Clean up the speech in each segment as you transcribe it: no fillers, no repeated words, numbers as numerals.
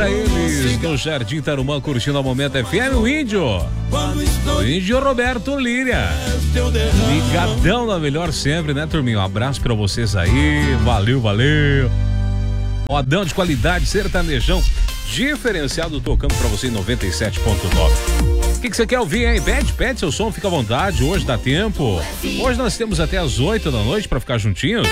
pra eles no Jardim Tarumã, curtindo a Momento FM, o Índio Roberto Líria. Ligadão na melhor sempre, né, turminha? Um abraço pra vocês aí, valeu. Modão de qualidade, sertanejão diferenciado, tocando pra você em 97.9. O que você quer ouvir, hein? Pede seu som, fica à vontade, hoje dá tempo. Hoje nós temos até as 8 da noite pra ficar juntinhos.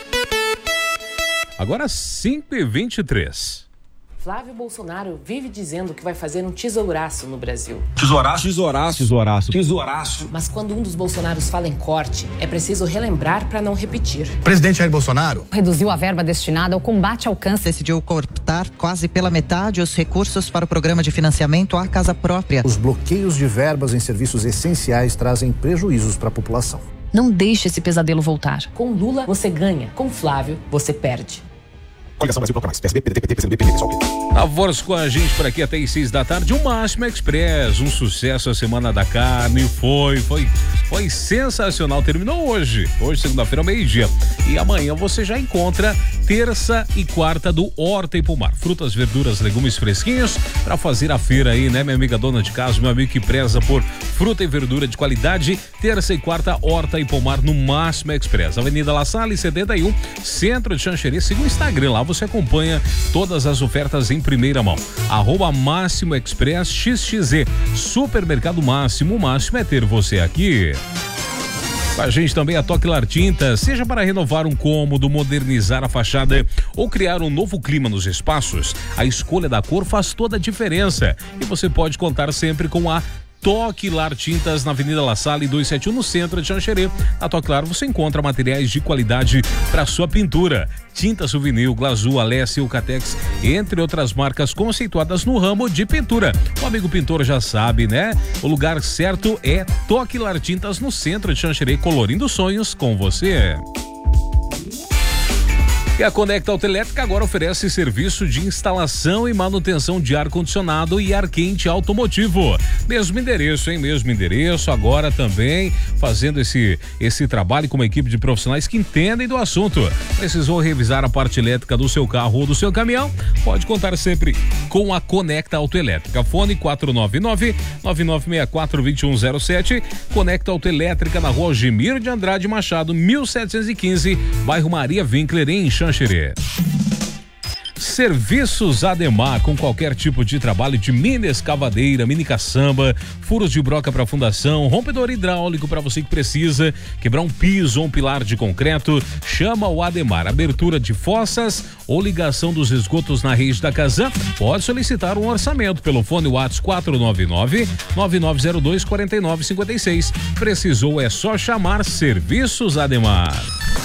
Agora 5h23. Flávio Bolsonaro vive dizendo que vai fazer um tesouraço no Brasil. Tesouraço. Mas quando um dos Bolsonaros fala em corte, é preciso relembrar para não repetir. O presidente Jair Bolsonaro reduziu a verba destinada ao combate ao câncer. Decidiu cortar quase pela metade os recursos para o programa de financiamento à casa própria. Os bloqueios de verbas em serviços essenciais trazem prejuízos para a população. Não deixe esse pesadelo voltar. Com Lula, você ganha. Com Flávio, você perde. Coligação Brasil Proclamais. PSB, PDT, PCdoB, PSOL. A voz com a gente por aqui até às 6 da tarde. O Máximo Express, um sucesso a Semana da Carne. Foi sensacional. Terminou hoje, segunda-feira, ao meio-dia. E amanhã você já encontra terça e quarta do Horta e Pomar. Frutas, verduras, legumes fresquinhos para fazer a feira aí, né, minha amiga dona de casa, meu amigo que preza por fruta e verdura de qualidade. Terça e quarta, Horta e Pomar no Máximo Express. Avenida La Salle, 71, Centro de Xanxerê. Siga o Instagram lá, você acompanha todas as ofertas em primeira mão. @Máximo Express XXZ. Supermercado Máximo. O máximo é ter você aqui. Com a gente também a Toquilar Tintas, seja para renovar um cômodo, modernizar a fachada ou criar um novo clima nos espaços, a escolha da cor faz toda a diferença e você pode contar sempre com a Toquilar Tintas na Avenida La Salle 271 no centro de Xanxerê. Na Toquilar você encontra materiais de qualidade para sua pintura. Tinta Souvenir, Glazul, Alessia, Eucatex, entre outras marcas conceituadas no ramo de pintura. O amigo pintor já sabe, né? O lugar certo é Toquilar Tintas no centro de Xanxerê, colorindo sonhos com você. E a Conecta Autoelétrica agora oferece serviço de instalação e manutenção de ar-condicionado e ar quente automotivo. Mesmo endereço, hein? Mesmo endereço, agora também fazendo esse trabalho com uma equipe de profissionais que entendem do assunto. Precisou revisar a parte elétrica do seu carro ou do seu caminhão? Pode contar sempre com a Conecta Autoelétrica. Fone 499-9964-2107. Conecta Autoelétrica na rua Gemiro de Andrade Machado, 1715, bairro Maria Winkler, em Xanxerê. Serviços Ademar, com qualquer tipo de trabalho de mini escavadeira, mini caçamba, furos de broca para fundação, rompedor hidráulico para você que precisa quebrar um piso ou um pilar de concreto, chama o Ademar. Abertura de fossas ou ligação dos esgotos na rede da Casan, pode solicitar um orçamento pelo fone WhatsApp 499-9902-4956. Precisou, é só chamar Serviços Ademar.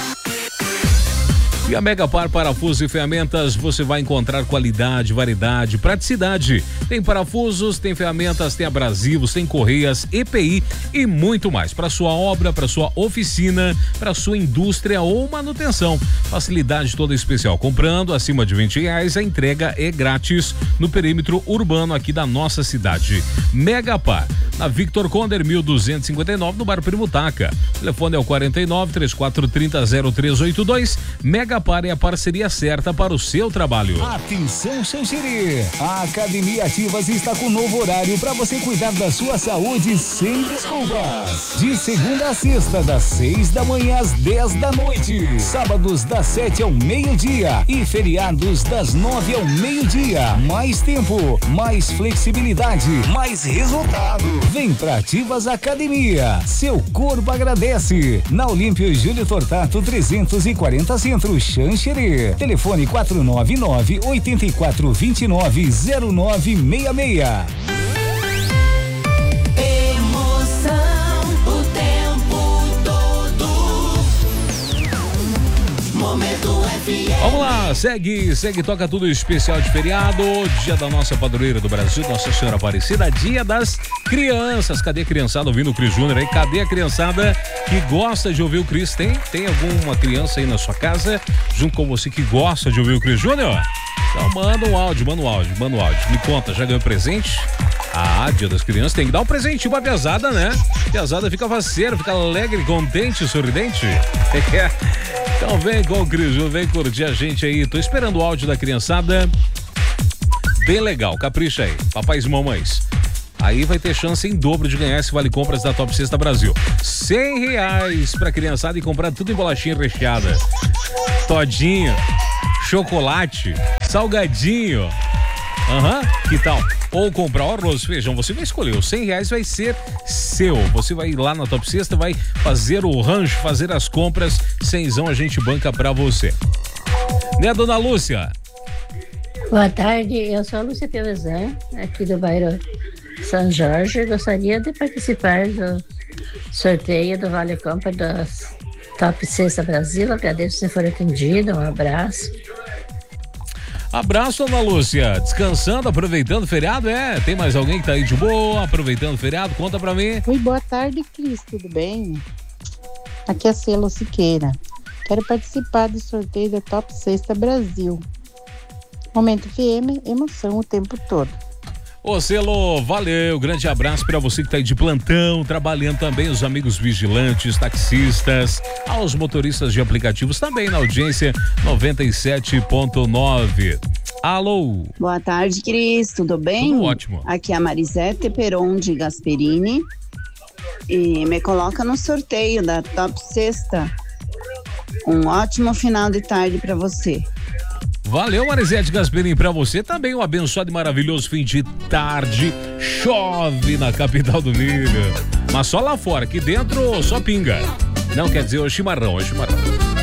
E a Megapar Parafusos e Ferramentas, você vai encontrar qualidade, variedade, praticidade. Tem parafusos, tem ferramentas, tem abrasivos, tem correias, EPI e muito mais. Para sua obra, para sua oficina, para sua indústria ou manutenção. Facilidade toda especial. Comprando acima de R$20, a entrega é grátis no perímetro urbano aqui da nossa cidade. Megapar, na Victor Conder 1259, no bairro Primutaca. O telefone é o 49-3430-0382. Megapar é a parceria certa para o seu trabalho. Atenção, Xanxerê! A Academia Ativas está com um novo horário para você cuidar da sua saúde sem desculpas. De segunda a sexta, das 6 da manhã às 10 da noite. Sábados das 7 ao meio-dia e feriados das 9 ao meio-dia. Mais tempo, mais flexibilidade, mais resultado. Vem pra Ativas Academia. Seu corpo agradece. Na Olímpio Júlio Tortato 340 Centro, Xanxerê. Telefone 499-8429-0966. Emoção o tempo todo. Momento FM. Vamos lá, segue, toca tudo especial de feriado, dia da nossa padroeira do Brasil, Nossa Senhora Aparecida, dia das crianças. Cadê a criançada ouvindo o Cris Júnior aí? Cadê a criançada que gosta de ouvir o Cris? Tem alguma criança aí na sua casa, junto com você, que gosta de ouvir o Cris Júnior? Então manda um áudio. Me conta, já ganhou presente? Ah, dia das crianças, tem que dar um presentinho pra piazada, né? Piazada fica faceira, fica alegre, contente, sorridente. Então vem com o Cris Júnior, vem curtir a gente aí. Tô esperando o áudio da criançada. bem legal, capricha aí, papais e mamães. Aí vai ter chance em dobro de ganhar esse Vale Compras da Top Sexta Brasil. R$100 pra criançada e comprar tudo em bolachinha recheada. Todinho, chocolate, salgadinho. Que tal? Ou comprar arroz, feijão, você vai escolher. Os R$100 vai ser seu. Você vai ir lá na Top Sexta, vai fazer o rancho, fazer as compras. Cenzão a gente banca pra você. Né, dona Lúcia? Boa tarde, eu sou a Lúcia Pelezan, aqui do bairro São Jorge. Gostaria de participar do sorteio do Vale Compra das Top Sexta Brasil. Agradeço se for atendido, um abraço. Abraço, Ana Lúcia. Descansando, aproveitando o feriado, Tem mais alguém que tá aí de boa, aproveitando o feriado? Conta pra mim. Oi, boa tarde, Cris, tudo bem? Aqui é a Celo Siqueira. Quero participar do sorteio da Top Sexta Brasil. Momento FM, emoção o tempo todo. Ô Celo, valeu, grande abraço pra você que tá aí de plantão, trabalhando também, os amigos vigilantes, taxistas, aos motoristas de aplicativos também na audiência 97.9. Alô? Boa tarde, Cris, tudo bem? Tudo ótimo. Aqui é a Marisete Peron de Gasperini e me coloca no sorteio da Top Sexta. Um ótimo final de tarde pra você. Valeu, Marisete Gasperini, pra você também um abençoado e maravilhoso fim de tarde. Chove na capital do milho, mas só lá fora, aqui dentro só pinga. Não quer dizer o chimarrão,